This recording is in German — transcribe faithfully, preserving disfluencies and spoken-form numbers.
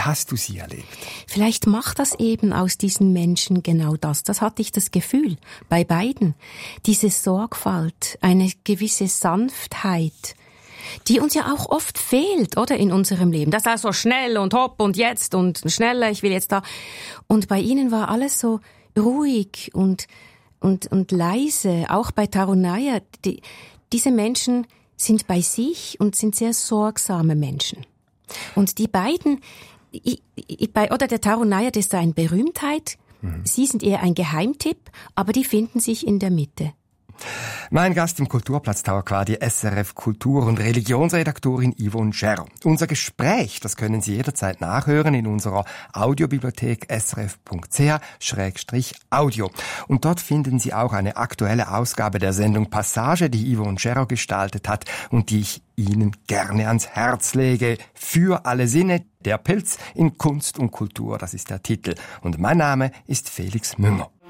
hast du sie erlebt? Vielleicht macht das eben aus diesen Menschen genau das. Das hatte ich das Gefühl bei beiden. Diese Sorgfalt, eine gewisse Sanftheit, die uns ja auch oft fehlt, oder, in unserem Leben. Das ist auch so schnell und hopp und jetzt und schneller, ich will jetzt da. Und bei ihnen war alles so ruhig und, und, und leise. Auch bei Tarunaya. Die, diese Menschen sind bei sich und sind sehr sorgsame Menschen. Und die beiden, ich, ich, bei, oder der Tarunaya, das ist eine Berühmtheit. Mhm. Sie sind eher ein Geheimtipp, aber die finden sich in der Mitte. Mein Gast im Kulturplatz Tower war die S R F Kultur- und Religionsredaktorin Yvonne Scherrer. Unser Gespräch, das können Sie jederzeit nachhören in unserer Audiobibliothek s r f punkt c h slash audio. Und dort finden Sie auch eine aktuelle Ausgabe der Sendung Passage, die Yvonne Scherrer gestaltet hat und die ich Ihnen gerne ans Herz lege. Für alle Sinne, der Pilz in Kunst und Kultur, das ist der Titel. Und mein Name ist Felix Münger.